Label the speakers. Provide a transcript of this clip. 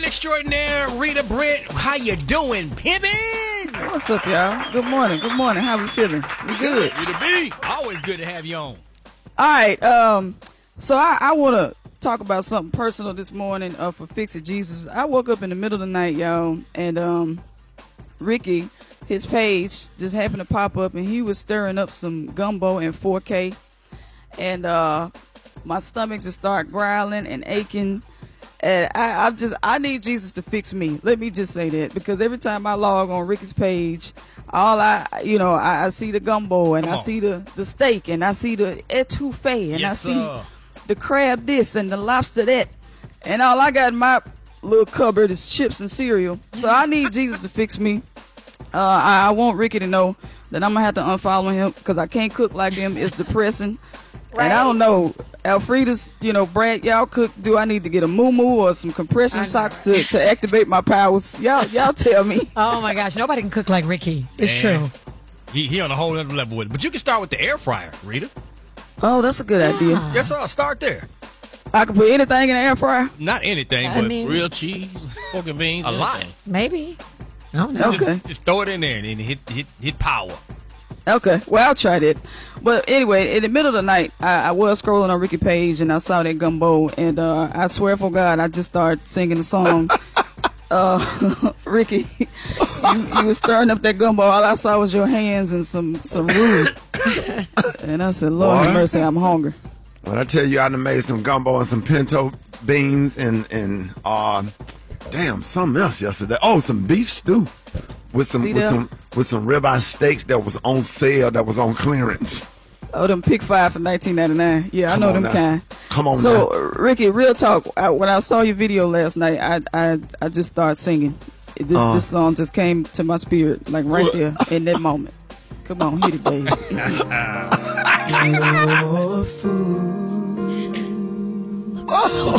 Speaker 1: extraordinaire, Rita Brent. How you doing, pimpin'?
Speaker 2: What's up, y'all? Good morning. Good morning. How we feeling? We good.
Speaker 1: Rita B. Always good to have you on.
Speaker 2: All right. So I want to talk about something personal this morning for Fix It Jesus. I woke up in the middle of the night, y'all, and Ricky, his page just happened to pop up, and he was stirring up some gumbo in 4K, and my stomach just started growling and aching. And I need Jesus to fix me. Let me just say that, because every time I log on Ricky's page, I see the gumbo, and I see the steak, and I see the etouffee, and I see the crab this and the lobster that, and all I got in my little cupboard is chips and cereal. So I need Jesus to fix me. I want Ricky to know that I'm gonna have to unfollow him, because I can't cook like him. It's depressing. Right. And I don't know, Alfreda's, Brad, y'all cook. Do I need to get a moo-moo or some compression socks to activate my powers? Y'all tell me.
Speaker 3: Oh my gosh, nobody can cook like Ricky. It's true.
Speaker 1: He on a whole other level with it. But you can start with the air fryer, Rita.
Speaker 2: Oh, that's a good idea.
Speaker 1: Yes, sir. Start there.
Speaker 2: I can put anything in the air fryer?
Speaker 1: Not anything, but real cheese, pork and beans, a lot.
Speaker 3: Maybe. I don't know.
Speaker 2: Okay.
Speaker 1: Just throw it in there and then hit power.
Speaker 2: Okay, well, I'll try that. But anyway, in the middle of the night, I was scrolling on Ricky's page, and I saw that gumbo, and I swear for God, I just started singing the song. Ricky, you were stirring up that gumbo. All I saw was your hands and some roux. And I said, Lord have mercy, I'm hungry.
Speaker 4: When I tell you I done made some gumbo and some pinto beans and something else yesterday. Oh, some beef stew. With some ribeye steaks that was on sale, that was on clearance.
Speaker 2: Oh, them Pick 5 for $19.99. Yeah, I know them kind.
Speaker 4: Come on,
Speaker 2: so,
Speaker 4: now.
Speaker 2: Ricky, real talk. When I saw your video last night, I just started singing. This song just came to my spirit, like right there in that moment. Come on, hit it, baby.
Speaker 5: You're a fool, so